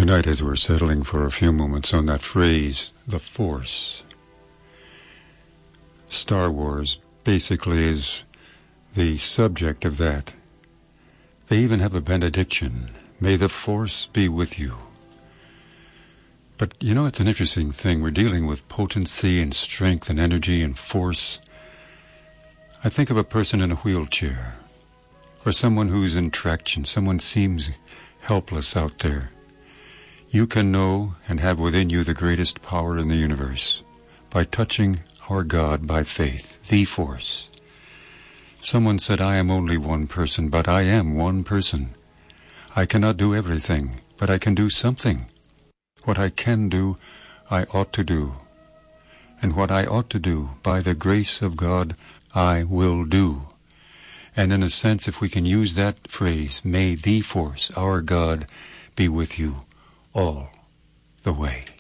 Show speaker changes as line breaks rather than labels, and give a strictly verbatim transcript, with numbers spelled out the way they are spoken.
Tonight, as we're settling for a few moments on that phrase, the Force, Star Wars basically is the subject of that. They even have a benediction, may the Force be with you. But, you know, it's an interesting thing. We're dealing with potency and strength and energy and force. I think of a person in a wheelchair, or someone who's in traction, someone seems helpless out there. You can know and have within you the greatest power in the universe by touching our God by faith, the Force. Someone said, I am only one person, but I am one person. I cannot do everything, but I can do something. What I can do, I ought to do. And what I ought to do, by the grace of God, I will do. And in a sense, if we can use that phrase, may the Force, our God, be with you all the way.